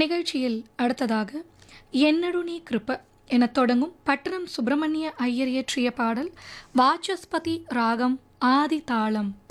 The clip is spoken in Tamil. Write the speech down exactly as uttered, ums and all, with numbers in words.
நிகழ்ச்சியில் அடுத்ததாக என்னடு நீ கிருப எனத் தொடங்கும் பட்டணம் சுப்பிரமணிய ஐயர் இயற்றிய பாடல் வாசஸ்பதி ராகம் ஆதி தாளம்.